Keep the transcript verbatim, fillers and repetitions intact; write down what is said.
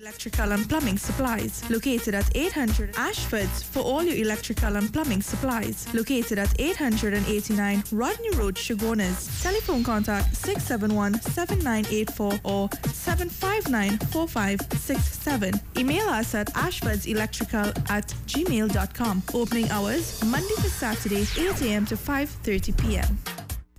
Electrical and Plumbing Supplies, located at eight hundred Ashfords for all your electrical and plumbing supplies, located at eight hundred eighty-nine Rodney Road, Shogunas. Telephone contact six seven one, seven nine eight four or seven five nine, four five six seven. Email us at ashfordselectrical at gmail dot com. Opening hours Monday to Saturday, eight a.m. to five thirty p.m.